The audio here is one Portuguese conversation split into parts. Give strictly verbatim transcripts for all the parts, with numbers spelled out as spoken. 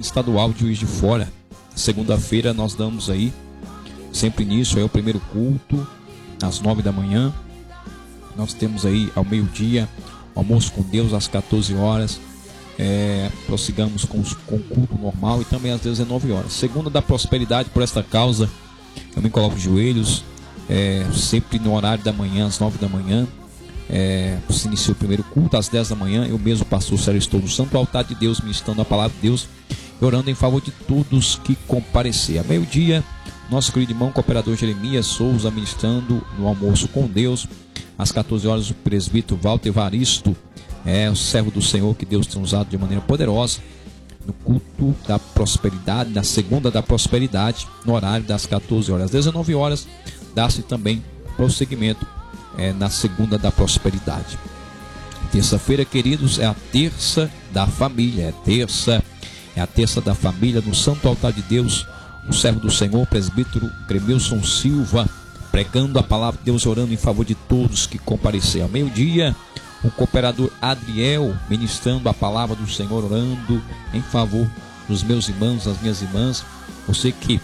estadual de Juiz de Fora. Segunda-feira nós damos aí, sempre início, é o primeiro culto, às nove da manhã. Nós temos aí ao meio-dia, almoço com Deus às quatorze horas. É, prossigamos com, com o culto normal e também às dezenove horas. Segunda da prosperidade, por esta causa, eu me coloco de joelhos, é, sempre no horário da manhã, às nove da manhã. É, se inicia o primeiro culto às dez da manhã. Eu mesmo, pastor Sérgio, estou no santo altar de Deus, ministrando a palavra de Deus, orando em favor de todos que comparecer. A meio-dia, nosso querido irmão cooperador Jeremias Souza ministrando no almoço com Deus. Às quatorze horas, o presbítero Walter Evaristo, é o servo do Senhor que Deus tem usado de maneira poderosa, no culto da prosperidade, na segunda da prosperidade, no horário das quatorze horas. Às dezenove horas, dá-se também prosseguimento é, na segunda da prosperidade. Terça-feira, queridos, é a terça da família, é terça, é a terça da família, no santo altar de Deus, o servo do Senhor, o presbítero Cremilson Silva, pregando a palavra de Deus, orando em favor de todos que comparecer. Ao meio-dia, o cooperador Adriel ministrando a palavra do Senhor, orando em favor dos meus irmãos, das minhas irmãs. Você que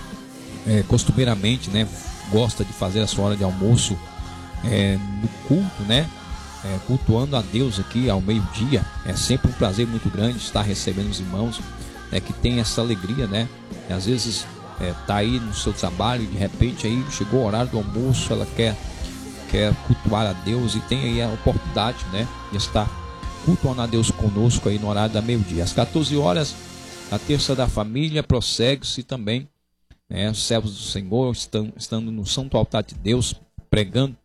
é, costumeiramente, né, gosta de fazer a sua hora de almoço é, no culto, né, é, cultuando a Deus aqui ao meio-dia. É sempre um prazer muito grande estar recebendo os irmãos, é, que tem essa alegria, né? E às vezes é, tá aí no seu trabalho e de repente aí chegou o horário do almoço, ela quer quer cultuar a Deus e tem aí a oportunidade, né, de estar cultuando a Deus conosco aí no horário da meio-dia. Às quatorze horas, a terça da família prossegue-se também, né, os servos do Senhor estão estando no santo altar de Deus, pregando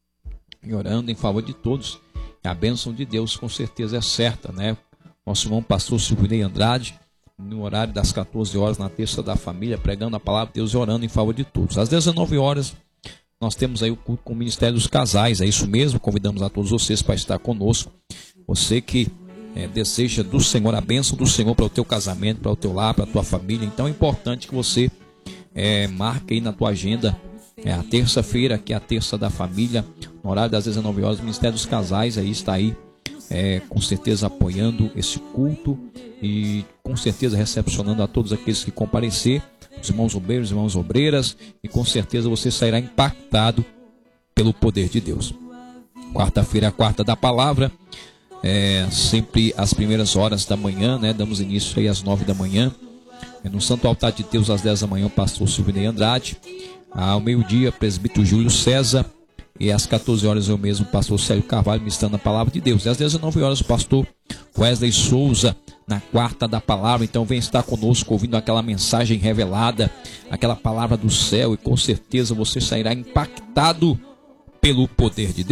e orando em favor de todos. E a bênção de Deus com certeza é certa, né? Nosso irmão pastor Silvinei Andrade, no horário das quatorze horas, na terça da família, pregando a palavra de Deus e orando em favor de todos. Às dezenove horas, nós temos aí o culto com o Ministério dos Casais, é isso mesmo, convidamos a todos vocês para estar conosco. Você que é, deseja do Senhor, a bênção do Senhor para o teu casamento, para o teu lar, para a tua família, então é importante que você é, marque aí na tua agenda, é a terça-feira, que é a terça da família, no horário das dezenove horas, o Ministério dos Casais aí está aí, é, com certeza apoiando esse culto e com certeza recepcionando a todos aqueles que comparecer, os irmãos obreiros, irmãos obreiras, e com certeza você sairá impactado pelo poder de Deus. Quarta-feira, a quarta da palavra, é, sempre às primeiras horas da manhã, né? Damos início aí às nove da manhã, é, no santo altar de Deus às dez da manhã, o pastor Silvinei Andrade, ao meio-dia, presbítero Júlio César, e às quatorze horas eu mesmo, pastor Célio Carvalho, ministrando a palavra de Deus. E às dezenove horas, o pastor Wesley Souza, na quarta da palavra. Então vem estar conosco ouvindo aquela mensagem revelada, aquela palavra do céu, e com certeza você sairá impactado pelo poder de Deus.